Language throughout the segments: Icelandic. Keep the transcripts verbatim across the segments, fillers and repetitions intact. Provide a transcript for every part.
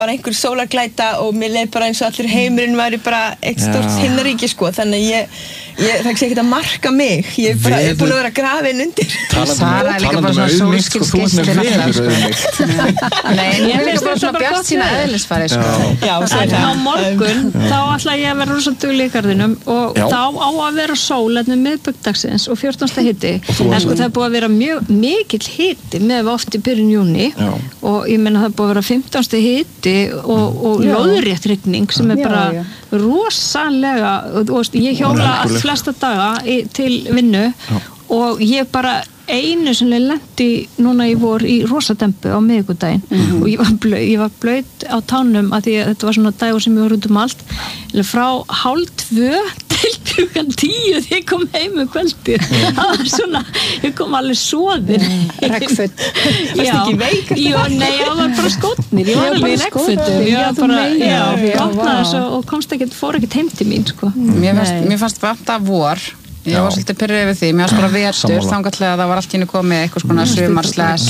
bara einhver sólarglæta og mér leið bara eins og allir heimurinn væri bara eitt stórt himnaríki sko, þannig að ég, ég það ekki ekkert að marka mig, ég er bara ég er búin að vera grafin undir. Sara er líka bara svona sólskilskistin alltaf sko. Nei, en ég er líka bara svona bjart sína eðlisfari sko. Já, en á morgun þá ætla ég að vera rosa dugleg í garðinum og þá á að vera sól hérna miðbikdagsins og fjórtánda hiti, en sko það er búið að vera mjög mikill hiti með oft í byrjun júní og ég meina það er búið að vera fimmtánda hiti og, og lóðrétt rigning sem er bara já, já. rosalega og ég hjóla flesta daga í, til vinnu já. Og ég bara einu sem lendi núna í vor í rosadempu á miðvikudaginn mm-hmm. og ég var blöð, ég var blöð á tánum að því að þetta var svona dagur sem ég var út um allt frá hálf tvö til klukkan tíu þegar ég kom heim um kvöldi það var svona, ég kom alveg soðin regnföt varst ekki veik? Jó, nei, ég var bara skotnir ég var alveg í regnfötum ég var bara, já, gotnaði þessu og komst ekkert, fór ekkert heim til mín sko. Mér fannst, mér fannst vanta vor ég var svolítið pyrruð yfir því, mér varst bara vetur þangatlega það var allt í henni komið eitthvað svona sumarsles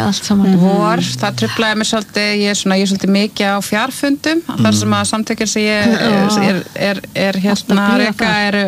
vor, það truflaði mig svolítið ég er, svona, ég er svolítið mikið á fjarfundum mm. þar sem að samtökin sem ég er, er, er hérna að reka eru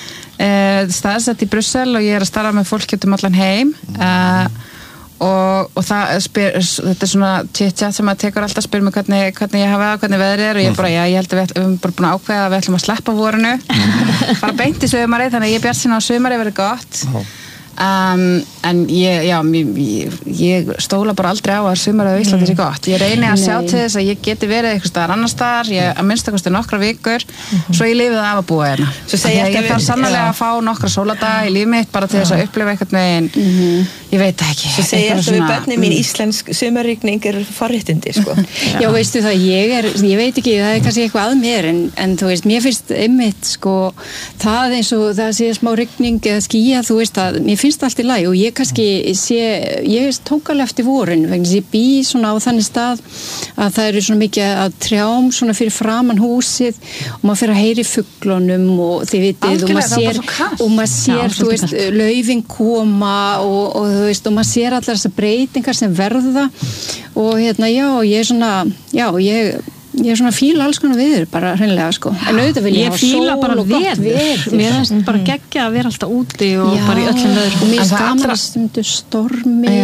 e, staðsett í Brussel og ég er að starfa með fólk um allan heim e, og, og það spyr, þetta er svona chit-chat sem að tekur alltaf spyr mig hvernig, hvernig ég hafa hvernig veðrið er og ég bara, já, ég held að við erum bara búin að ákveða að við ætlum að sleppa vorinu bara beint í sumarið, þannig að ég bjart sína á sumarið verið gott um, en ég, já, ég, ég stóla bara aldrei á að sumarið á Íslandi sé gott ég reyni að sjá til þess að ég geti verið eitthvað staðar annar staðar, ég að minnsta kosti nokkra vikur, mm-hmm. svo ég lifið af að búa hérna ég, ég þarf sannlega að fá nokkra sóladaga í líf mitt bara til þess að upplifa eitthvað neginn mm-hmm. ég veit ekki svo segi ég alltaf við börnin mín íslensk sumarrigning er forréttindi sko. já. já veistu það, ég er ég veit ekki, það er kannski eitthvað að mér en, en þú veist, mér finnst einmitt sko það eins og það sé smá rigning eða skýja, þú veist það, mér finnst allt í lagi og ég kannski sé, ég tók alveg eftir vorin, vegna ég bý svona á þannig stað að það eru svona mikið að trjám svona fyrir framan húsið og maður fyrir að heyri fuglunum og þið vitið og maður sér, og maður sér já, þú veist, laufin koma og, og þú veist, og maður sér allar þessar breytingar sem verða og hérna, já, ég er svona já, ég ég er svona að fíla alls konar viður bara hreinlega sko en auðvitað vil ég, ég fíla bara veður mér finnst mm-hmm. bara geggja að vera alltaf úti og já, bara í öllum veður og mér finnst gaman að stundu stormi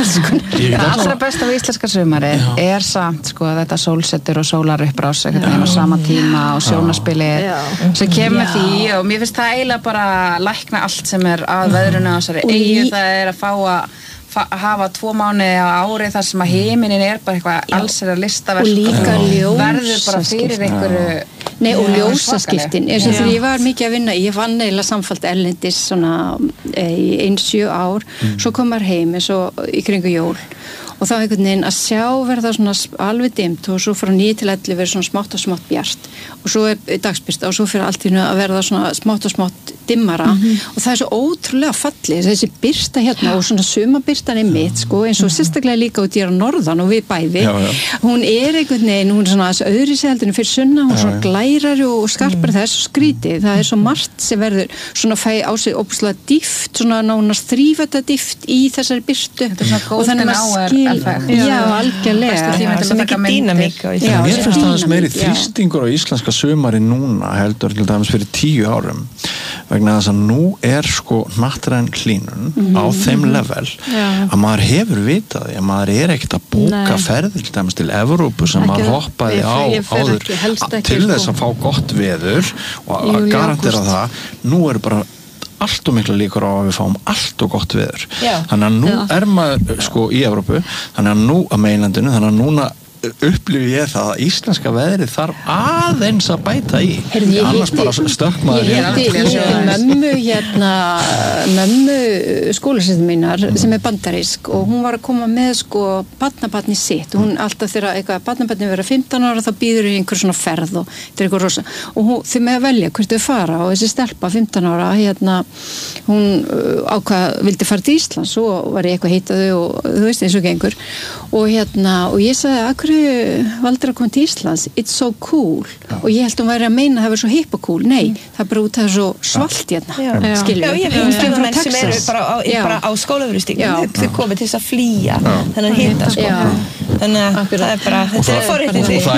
það allra besta á íslenska sumari já. Er samt sko þetta sólsetur og sólarupprás eitthvað á sama tíma og sjónaspilið sem kemur því og mér finnst það eiginlega bara lækna allt sem er að veðrinu á þessari eyju það er að fá að að hafa tvo mánuði á ári þar sem að heiminin er bara eitthvað alls er að listaverk og líka verður bara fyrir einhverju Nei, og ljósaskiptin eins og þegar ég var mikið að vinna ég vann eiginlega samfalt erlendis svona í einn sjö ár mm. svo kom maður heim eins og í kringu jól og þá einhvern veginn að sjá verða svona alveg dimmt og svo frá níu til ellefu verður svona smátt og smátt bjart og svo er dagsbirta og svo fyrir allt í einu að verða svona smátt og smátt dimmara mm-hmm. og það er svo ótrúlega fallið þessi birta hérna og svona sumabirtan er mitt sko eins og sérstaklega líka út í á norðan og við bæði já, já. Hún er einhvern veginn, hún er svona öðru seldinu fyrir sunna, hún er svona glærari og skarpar mm. þess og skrítið, það er svo margt sem verður svona fæ á sig óbúslega dýft, svona nánast þrífætta dýft í þessari birtu og þannig maður skil já, algjörlega það er svo mikið dýnamík mér finnst það meiri þrýstingur á íslenska sumari núna heldur til dæmis fyrir tíu árum vegna þess að nú er sko hnattræn hlýnun mm-hmm. á þeim level já. Að maður hefur vitað að maður er ekkert að bóka ferðir til dæmis til Evrópu sem ekki, maður hoppaði á áður ekki, til sko. Þess að fá gott veður og að garantera það nú er bara allt og mikla líkur á að við fáum allt og gott veður já. Þannig að nú já. Er maður sko í Evrópu þannig að nú að meginlandinu þannig að núna upplifi ég það að íslenska veðrið þarf aðeins að bæta í Herði, annars hitti, bara stökkmaður ég hitti mömmu hérna mömmu skólasystur mínar mm. sem er bandarísk og hún var að koma með sko barnabarni sitt hún alltaf þegar eitthvað barnabarni vera fimmtán ára þá býður í einhver svona ferð og þetta er eitthvað rosa og hún, þau með að velja hvert þau fara og þessi stelpa fimmtán ára hérna hún ákvað vildi fara til Íslands og var ég eitthvað heitaðu og þú veist eins og gengur og hérna og ég sagði að valdur að koma til Íslands it's so cool já. Og ég held að hún væri að meina að það var svo hip og cool nei, mm. það er bara út að það er svo svalt hérna skilju já, ég finnst það menn sem eru bara á, bara á skólaverustíknum þau komið til þess að flýja þennan hita sko. þannig að það er bara, þetta er forréttindi. Og það